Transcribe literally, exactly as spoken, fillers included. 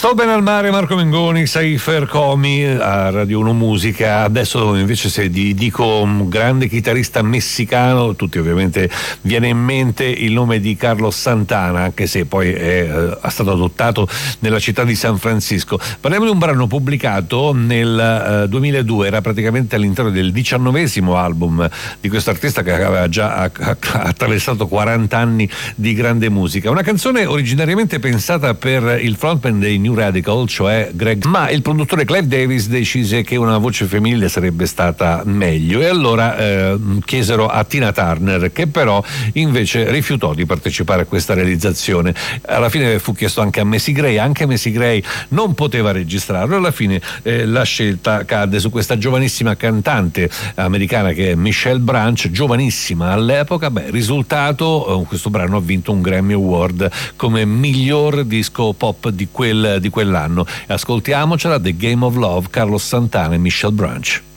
Sto bene al mare, Marco Mengoni, Seifer Comi a Radio uno Musica. Adesso invece se ti dico un grande chitarrista messicano, tutti ovviamente viene in mente il nome di Carlos Santana, anche se poi è, è stato adottato nella città di San Francisco. Parliamo di un brano pubblicato nel uh, duemiladue, era praticamente all'interno del diciannovesimo album di questo artista che aveva già a, a, attraversato quaranta anni di grande musica. Una canzone originariamente pensata per il frontman dei New Radical, cioè Greg, ma il produttore Clive Davis decise che una voce femminile sarebbe stata meglio e allora eh, chiesero a Tina Turner, che però invece rifiutò di partecipare a questa realizzazione. Alla fine fu chiesto anche a Macy Gray, anche Macy Gray non poteva registrarlo, alla fine eh, la scelta cadde su questa giovanissima cantante americana che è Michelle Branch, giovanissima all'epoca. Beh, risultato, eh, questo brano ha vinto un Grammy Award come miglior disco pop di quel di quell'anno. Ascoltiamocela, The Game of Love, Carlos Santana e Michelle Branch.